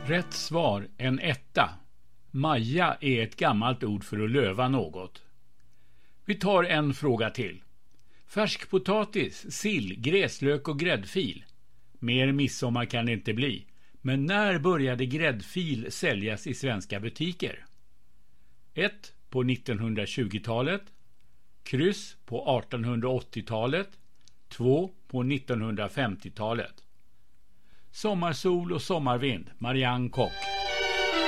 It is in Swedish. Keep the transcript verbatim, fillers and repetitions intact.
Rätt svar, en etta. Maja är ett gammalt ord för att löva något. Vi tar en fråga till. Färskpotatis, sill, gräslök och gräddfil. Mer midsommar kan det inte bli. Men när började gräddfil säljas i svenska butiker? ett. På nittonhundratjugotalet. Kryss på artonhundraåttiotalet. två. På nittonhundrafemtiotalet. Sommarsol och sommarvind, Marianne Kock.